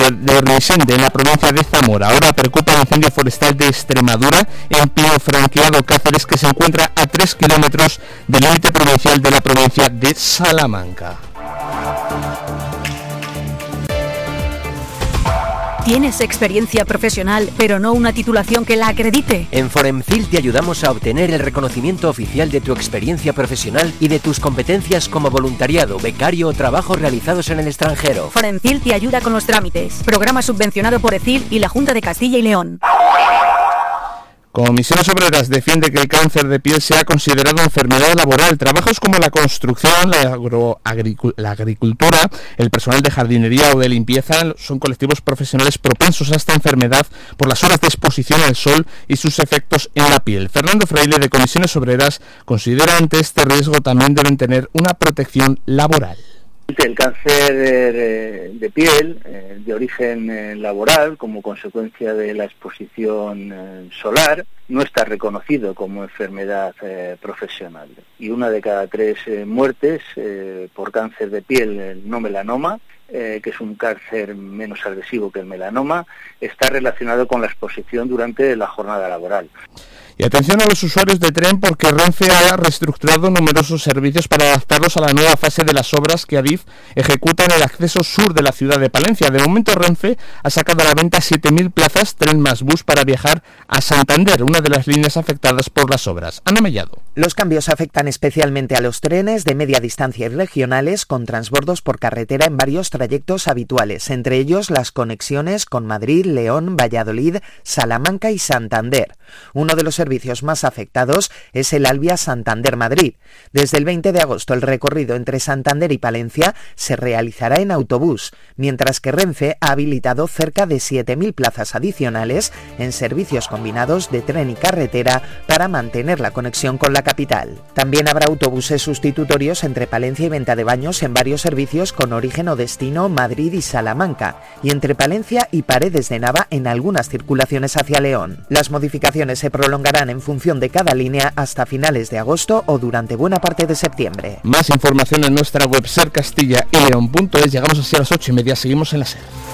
de Risende, en la provincia de Zamora. Ahora preocupa el incendio forestal de Extremadura, en Pino Franqueado, Cáceres, que se encuentra a 3 kilómetros del límite provincial de la provincia de Salamanca. ¿Tienes experiencia profesional, pero no una titulación que la acredite? En Foremcil te ayudamos a obtener el reconocimiento oficial de tu experiencia profesional y de tus competencias como voluntariado, becario o trabajos realizados en el extranjero. Foremcil te ayuda con los trámites. Programa subvencionado por ECIL y la Junta de Castilla y León. Comisiones Obreras defiende que el cáncer de piel sea considerado enfermedad laboral. Trabajos como la construcción, la agricultura, el personal de jardinería o de limpieza son colectivos profesionales propensos a esta enfermedad por las horas de exposición al sol y sus efectos en la piel. Fernando Freile, de Comisiones Obreras, considera ante este riesgo también deben tener una protección laboral. El cáncer de piel de origen laboral, como consecuencia de la exposición solar, no está reconocido como enfermedad profesional. Y 1 de cada 3 muertes por cáncer de piel no melanoma, que es un cáncer menos agresivo que el melanoma, está relacionado con la exposición durante la jornada laboral. Y atención a los usuarios de tren, porque Renfe ha reestructurado numerosos servicios para adaptarlos a la nueva fase de las obras que Adif ejecuta en el acceso sur de la ciudad de Palencia. De momento Renfe ha sacado a la venta 7.000 plazas Tren más Bus para viajar a Santander, una de las líneas afectadas por las obras. Ana Mellado. Los cambios afectan especialmente a los trenes de media distancia y regionales con transbordos por carretera en varios trayectos habituales, entre ellos las conexiones con Madrid, León, Valladolid, Salamanca y Santander. Uno de los servicios más afectados es el Alvia Santander-Madrid. Desde el 20 de agosto el recorrido entre Santander y Palencia se realizará en autobús, mientras que Renfe ha habilitado cerca de 7.000 plazas adicionales en servicios combinados de tren y carretera para mantener la conexión con la capital. También habrá autobuses sustitutorios entre Palencia y Ventadebaños en varios servicios con origen o destino Madrid y Salamanca, y entre Palencia y Paredes de Nava en algunas circulaciones hacia León. Las modificaciones se prolongarán en función de cada línea hasta finales de agosto o durante buena parte de septiembre. Más información en nuestra web sercastilla y león.es. Llegamos así a las 8:30. Seguimos en la SER.